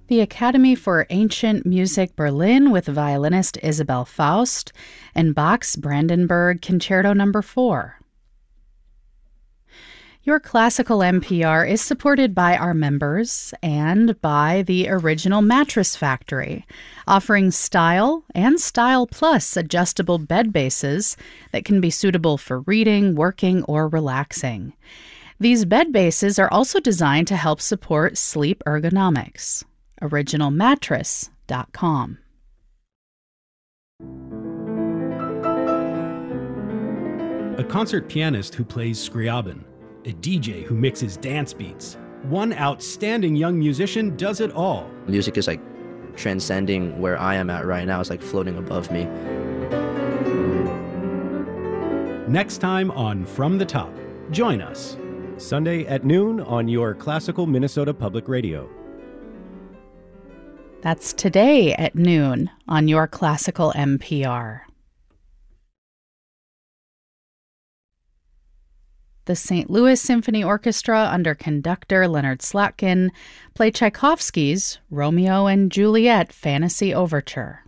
The Academy for Ancient Music Berlin with violinist Isabel Faust, and Bach's Brandenburg Concerto No. 4. Your Classical NPR is supported by our members and by the Original Mattress Factory, offering Style and Style Plus adjustable bed bases that can be suitable for reading, working, or relaxing. These bed bases are also designed to help support sleep ergonomics. OriginalMattress.com. A concert pianist who plays Scriabin, a DJ who mixes dance beats. One outstanding young musician does it all. Music is like transcending where I am at right now. It's like floating above me. Next time on From the Top, join us. Sunday at noon on your Classical Minnesota Public Radio. That's today at noon on your Classical NPR. The St. Louis Symphony Orchestra under conductor Leonard Slatkin play Tchaikovsky's Romeo and Juliet Fantasy Overture.